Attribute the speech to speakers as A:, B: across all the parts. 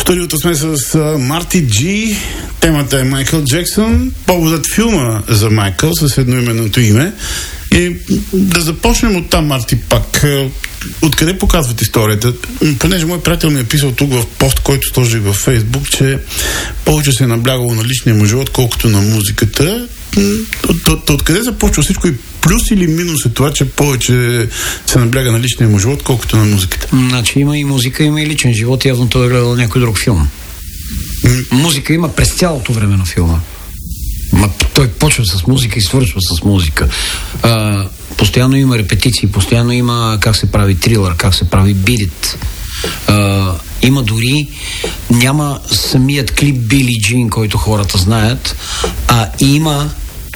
A: студиото сме с Марти Джи. Темата е Майкъл Джексън. Поводът филма за Майкъл с едноименното име. И да започнем от там, Марти, пак. Откъде показват историята? Понеже мой приятел ми е писал тук в пост, който сложи във Фейсбук, че повече се е наблягало на личния му живот, колкото на музиката. Откъде започва всичко и плюс или минус е това, че повече се набляга на личния му живот, колкото на музиката?
B: Значи има и музика, има и личен живот, явно той е гледал някой друг филм. Музика има през цялото време на филма. Той почва с музика и свършва с музика. Постоянно има репетиции, постоянно има как се прави трилър, как се прави бит. Има дори, няма самият клип Били Джин, който хората знаят, а има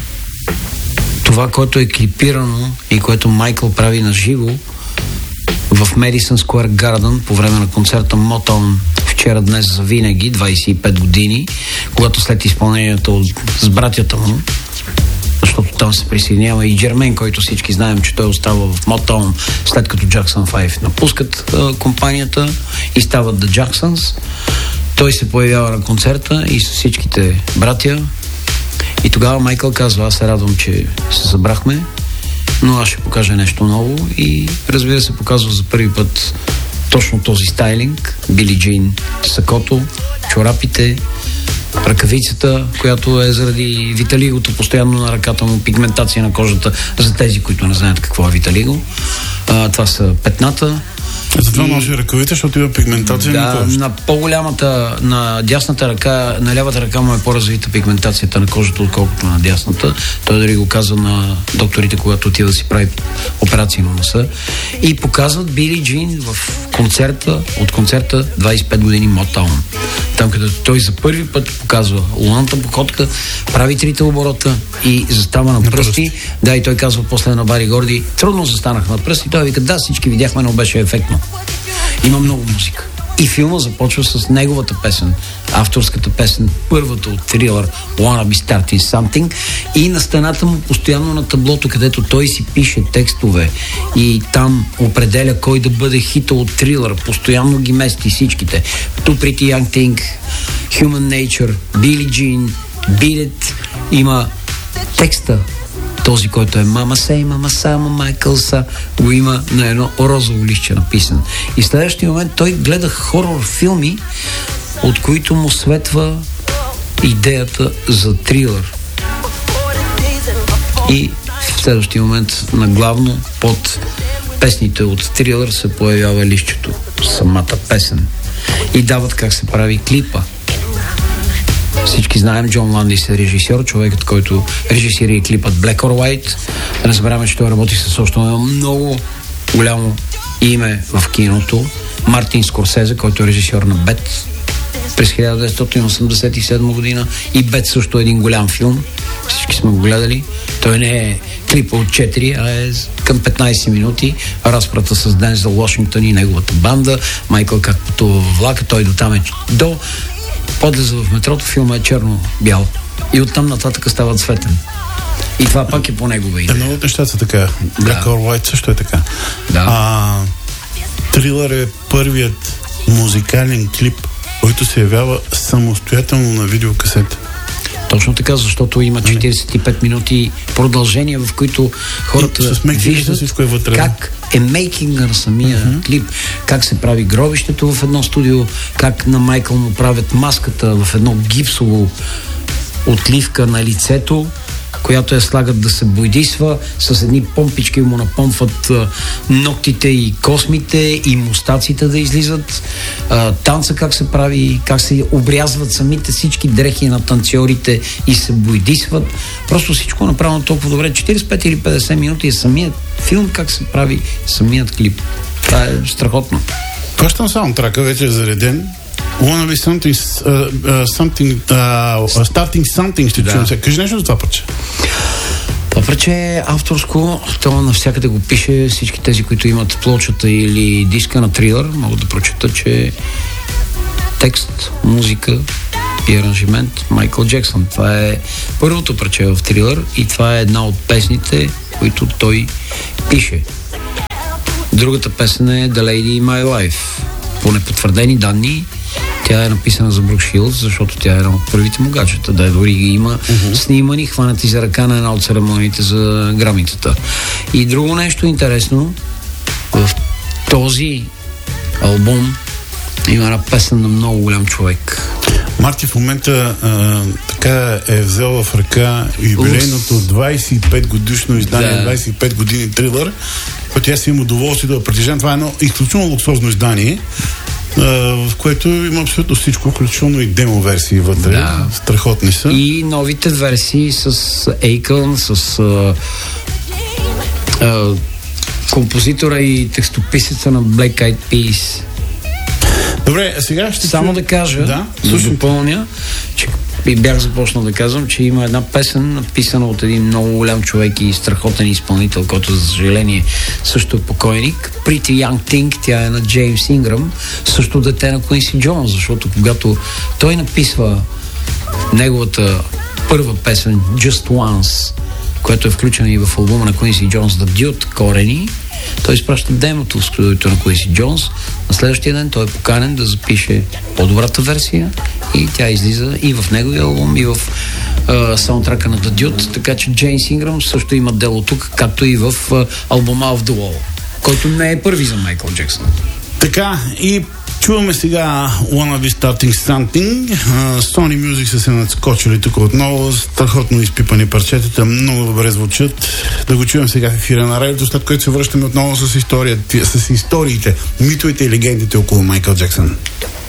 B: това, което е клипирано и което Майкъл прави на живо в Madison Square Garden по време на концерта Motown вчера, днес, за винаги, 25 години, когато след изпълнението с братята му, защото там се присъединява и Джермен, който всички знаем, че той остава в Motown след като Jackson 5 напускат компанията и стават The Jacksons. Той се появява на концерта и с всичките братя. И тогава Майкъл казва: аз се радвам, че се събрахме, но аз ще покажа нещо ново. И разбира се, показва за първи път точно този стайлинг. Били Джин, сакото, чорапите, ръкавицата, която е заради виталигото постоянно на ръката му, пигментация на кожата, за тези, които не знаят какво е виталиго. Това са петната.
A: Затова може ръкавица, защото има пигментация на кожата.
B: На по-голямата, на дясната ръка, на лявата ръка му е по-развита пигментацията на кожата, отколкото на дясната. Той дори го казва на докторите, когато отива да си прави операции на носа. И показват Били Джин в концерта, от концерта 25 години Motown. Там, където той за първи път показва лунната походка, прави трите оборота и застава на пръсти. Да, и той казва после на Бари Горди: трудно застанах на пръсти. Той вика: да, всички видяхме, но беше ефектно. Има много музика. И филма започва с неговата песен, авторската песен, първата от трилър Wanna Be Starting Something, и на стената му постоянно на таблото, където той си пише текстове и там определя кой да бъде хита от трилър, постоянно ги мести всичките. Too Pretty Young Thing, Human Nature, Billie Jean, Beat It. Има текста, този, който е Мама Сей, Мама Сама, Майкъл Са, го има на едно розово листче написан. И в следващия момент той гледа хорор филми, от които му светва идеята за трилър. И в следващия момент наглавно под песните от трилър се появява листчето, самата песен. И дават как се прави клипа. Всички знаем, Джон Ландис е режисьор, човекът, който режисира и клипът Black or White. Разбираме, че той работи с още много голямо име в киното. Мартин Скорсезе, който е режисьор на Бет през 1987 година. И Бет също е един голям филм. Всички сме го гледали. Той не е клипа от 4, а е към 15 минути. Разпрата с Дензел Вашингтон и неговата банда. Майкъл как пътува във влака, той до там е до подлеза в метрото, филма е черно-бял. И оттам нататък става цветен. И това пак е по негова идея.
A: Много от нещата са така. Black or White също е така.
B: Да.
A: Трилър е първият музикален клип, който се явява самостоятелно на видеокасета.
B: Точно така, защото има 45 минути продължения, в които хората виждат как е мейкинга на самия клип, как се прави гробището в едно студио, как на Майкъл му правят маската в едно гипсово отливка на лицето, която я слагат да се бойдисва, с едни помпички му напомпват ногтите и космите и мустаците да излизат, танца как се прави, как се обрязват самите всички дрехи на танцорите и се бойдисват. Просто всичко е направено толкова добре. 45 или 50 минути е самият филм, как се прави самият клип. Това е страхотно.
A: Пращам саундтрака, вече е зареден. Wanna be starting something, ще чуем се. Кажи нещо за това парче.
B: Това парче е авторско, това навсякъде го пише. Всички тези, които имат плочата или диска на трилър, могат да прочитат, че текст, музика и аранжимент Майкъл Джексън. Това е първото парче в трилър и това е една от песните, които той пише. Другата песен е The Lady in My Life. По непотвърдени данни Тя е написана за Брук Шилдс, защото тя е една от първите му гаджета. Да, дори ги има снимани, хванати за ръка на една от церемониите за грамитата. И друго нещо интересно, в този албум има една песен на много голям човек.
A: Марти в момента така е взел в ръка юбилейното 25 годишно издание, 25 години Трилър, което аз имам удоволствие да притежавам. Това е едно изключително луксозно издание, в което има абсолютно всичко, включително и демо версии вътре. Да. Страхотни са.
B: И новите версии с Akon, с композитора и текстописеца на Black Eyed Peas.
A: Добре, сега ще...
B: Само да кажа, да допълня, че и бях започнал да казвам, че има една песен, написана от един много голям човек и страхотен изпълнител, който за съжаление също е покойник. Pretty Young Thing, тя е на Джеймс Инграм, също дете на Куинси Джонс, защото когато той написва неговата първа песен Just Once, която е включена и в албума на Куинси Джонс The Dude, Корени, той изпраща демото в студиото на Куинси Джонс. На следващия ден той е поканен да запише по-добрата версия и тя излиза и в неговия албум, и в саундтрака на The Dude, така че Джеймс Инграм също има дело тук, както и в албума Off the Wall, който не е първи за Майкъл Джексън.
A: Така, и чуваме сега Wanna Be Starting Something. Sony Music са се надскочили тук отново. Страхотно изпипани парчетата, много добре звучат. Да го чуем сега в ефира на радиото, след което се връщаме отново с историите, митовете и легендите около Майкъл Джексън.